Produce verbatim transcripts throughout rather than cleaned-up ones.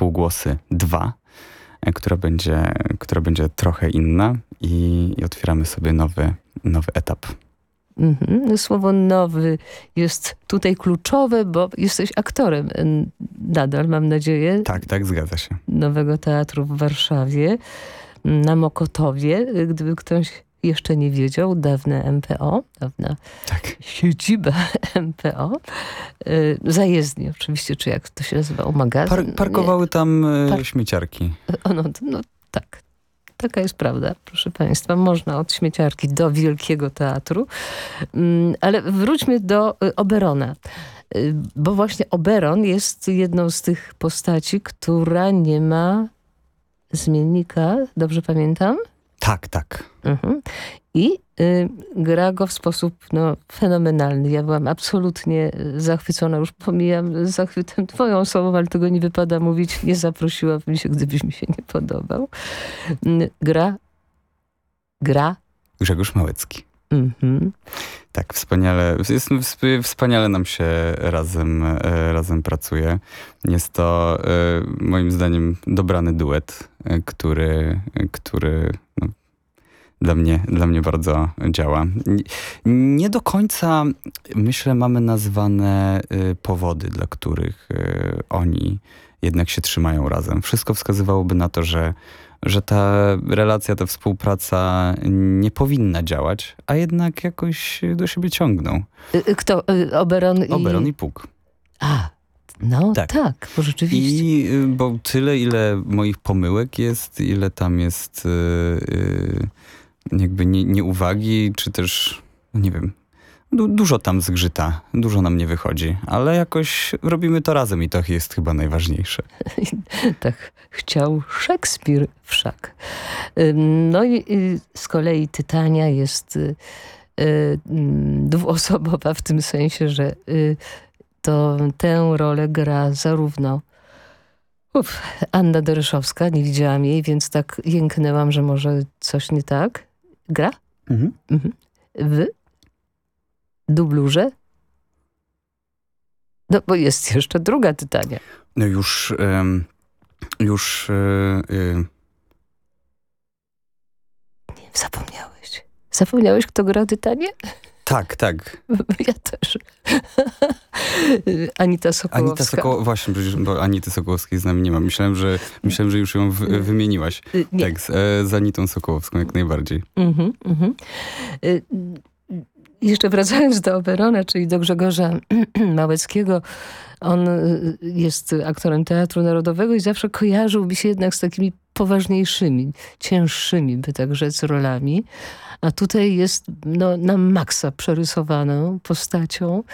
Półgłosy dwa, która będzie, która będzie trochę inna i, i otwieramy sobie nowy, nowy etap. Mhm. Słowo nowy jest tutaj kluczowe, bo jesteś aktorem nadal, mam nadzieję. Tak, tak, zgadza się. Nowego Teatru w Warszawie, na Mokotowie. Gdyby ktoś jeszcze nie wiedział, dawne M P O, dawna tak. siedziba M P O. Zajezdni oczywiście, czy jak to się nazywało, magazyn? Par- parkowały nie. tam Par- śmieciarki. O, no, no tak. Taka jest prawda, proszę państwa. Można od śmieciarki do Wielkiego Teatru. Ale wróćmy do Oberona. Bo właśnie Oberon jest jedną z tych postaci, która nie ma zmiennika. Dobrze pamiętam? Tak, tak. Mhm. I y, gra go w sposób no, fenomenalny. Ja byłam absolutnie zachwycona. Już pomijam zachwytem twoją osobą, ale tego nie wypada mówić. Nie zaprosiłabym się, gdybyś mi się nie podobał. Y, gra. Gra. Grzegorz Małecki. Mhm. Tak, wspaniale. Jest, wspaniale nam się razem, razem pracuje. Jest to moim zdaniem dobrany duet, który, który no, dla mnie, dla mnie bardzo działa. Nie do końca, myślę, mamy nazwane powody, dla których oni jednak się trzymają razem. Wszystko wskazywałoby na to, że że ta relacja, ta współpraca nie powinna działać, a jednak jakoś do siebie ciągną. Kto? Oberon i... Oberon i Puk. A, no tak, tak, bo rzeczywiście. I bo tyle, ile moich pomyłek jest, ile tam jest yy, jakby nie, nieuwagi, czy też, nie wiem, du- dużo tam zgrzyta, dużo nam nie wychodzi, ale jakoś robimy to razem i to jest chyba najważniejsze. Tak chciał Szekspir wszak. No i z kolei Tytania jest dwuosobowa w tym sensie, że to tę rolę gra zarówno uf, Anna Doryszowska, nie widziałam jej, więc tak jęknęłam, że może coś nie tak. Gra? Mhm. Mhm. W dublurze? No bo jest jeszcze druga Tytania. No już... Um, już... Yy, yy. Nie, zapomniałeś. Zapomniałeś, kto gra Tytanię? Tak, tak. Ja też. Anita Sokołowska. Anita Sokołowska, właśnie, przecież, bo Anity Sokołowskiej z nami nie ma. Myślałem, że, myślałem, że już ją w, wymieniłaś. Nie. Tak, z, z Anitą Sokołowską jak najbardziej. Mhm, mhm. Jeszcze wracając do Oberona, czyli do Grzegorza Małeckiego, on jest aktorem Teatru Narodowego i zawsze kojarzył mi się jednak z takimi poważniejszymi, cięższymi, by tak rzec, rolami. A tutaj jest no, na maksa przerysowaną postacią,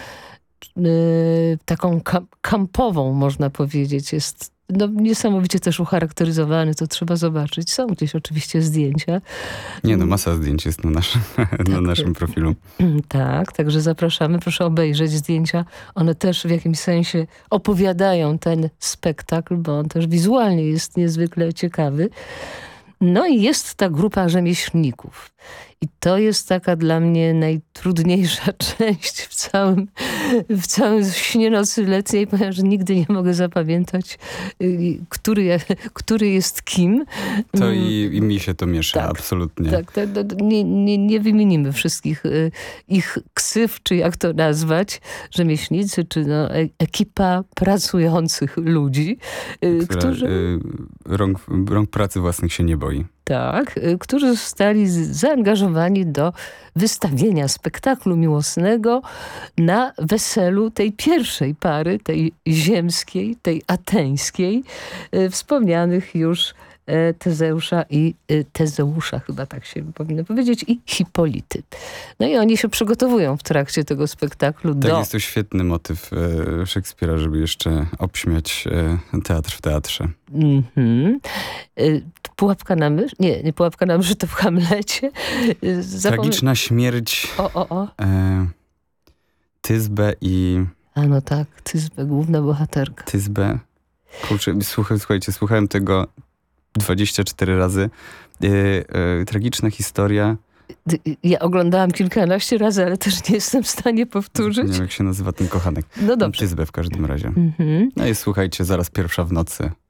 yy, taką kam- kampową, można powiedzieć. Jest no, niesamowicie też ucharakteryzowany, to trzeba zobaczyć. Są gdzieś oczywiście zdjęcia. Nie no, masa zdjęć jest na naszym, tak, na naszym profilu. Tak, także zapraszamy. Proszę obejrzeć zdjęcia. One też w jakimś sensie opowiadają ten spektakl, bo on też wizualnie jest niezwykle ciekawy. No i jest ta grupa rzemieślników. I to jest taka dla mnie najtrudniejsza część w całym, w całym śnie nocy letniej, ponieważ nigdy nie mogę zapamiętać, który, który jest kim. To i, i mi się to miesza, tak, absolutnie. Tak, to, to, nie, nie, nie wymienimy wszystkich ich ksyw, czy jak to nazwać, rzemieślnicy, czy no, ekipa pracujących ludzi. Która, którzy... y, rąk, rąk pracy własnych się nie boi. Tak, którzy zostali zaangażowani do wystawienia spektaklu miłosnego na weselu tej pierwszej pary, tej ziemskiej, tej ateńskiej, wspomnianych już Tezeusza i Tezeusza, chyba tak się powinno powiedzieć, i Hipolity. No i oni się przygotowują w trakcie tego spektaklu tak, do... Tak, jest to świetny motyw e, Szekspira, żeby jeszcze obśmiać e, teatr w teatrze. Mhm. Pułapka na mysz? Nie, nie pułapka na mysz, to w Hamlecie. Zapom... Tragiczna śmierć o, o, o. E, Tyzbę i... A no tak, Tyzbę, główna bohaterka. Tyzbę. Kurczę, słuchaj, słuchajcie, słuchałem tego dwadzieścia cztery razy. E, e, tragiczna historia. Ja oglądałam kilkanaście razy, ale też nie jestem w stanie powtórzyć. Nie wiem, jak się nazywa ten kochanek. No dobrze. Tyzbę w każdym razie. Mhm. No i słuchajcie, zaraz pierwsza w nocy.